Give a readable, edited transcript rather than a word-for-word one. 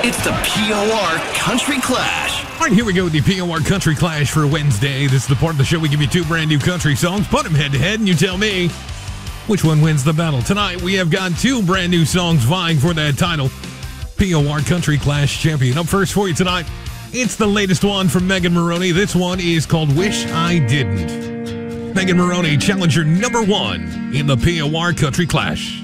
It's the POR Country Clash. All right, here we go with the POR Country Clash for Wednesday. This is the part of the show we give you two brand new country songs, put them head to head, and you tell me which one wins the battle. Tonight, we have got two brand new songs vying for that title, POR Country Clash champion. Up first for you tonight, it's the latest one from Megan Moroney. This one is called Wish I Didn't. Megan Moroney, challenger number one in the POR Country Clash.